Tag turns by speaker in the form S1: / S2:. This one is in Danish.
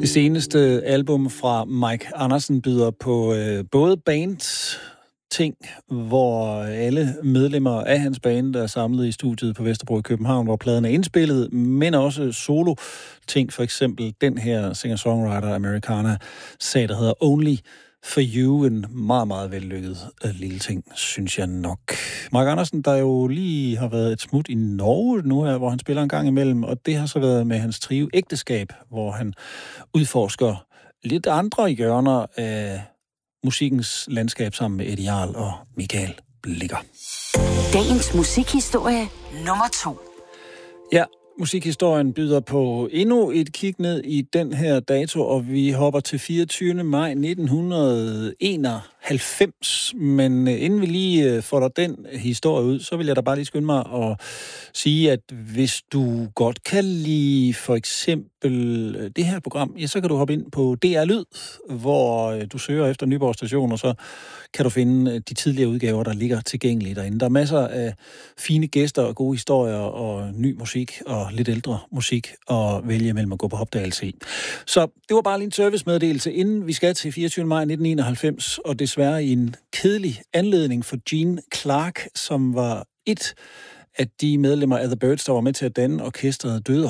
S1: Det seneste album fra Mike Andersen byder på både band-ting, hvor alle medlemmer af hans band er samlet i studiet på Vesterbro i København, hvor pladen er indspillet, men også solo-ting, for eksempel den her singer-songwriter Americana sag, der hedder Only for You, en meget, meget vellykket lille ting, synes jeg nok. Mike Andersen, der jo lige har været et smut i Norge nu her, hvor han spiller en gang imellem, og det har så været med hans trio Ægteskab, hvor han udforsker lidt andre hjørner af musikkens landskab sammen med Eddie Jarl og Michael Blikker.
S2: Dagens musikhistorie nummer 2.
S1: Ja, musikhistorien byder på endnu et kig ned i den her dato, og vi hopper til 24. maj 1991. Men inden vi lige får dig den historie ud, så vil jeg da bare lige skynde mig at sige, at hvis du godt kan lide for eksempel det her program, ja, så kan du hoppe ind på DR Lyd, hvor du søger efter Nyborg Station, og så kan du finde de tidligere udgaver, der ligger tilgængelige derinde. Der er masser af fine gæster og gode historier og ny musik og lidt ældre musik at vælge mellem at gå på opdagelse i. Så det var bare lige en servicemeddelelse, inden vi skal til 24. maj 1991, og desværre i en kedelig anledning for Gene Clark, som var et af de medlemmer af The Byrds, der var med til at danne orkestret, døde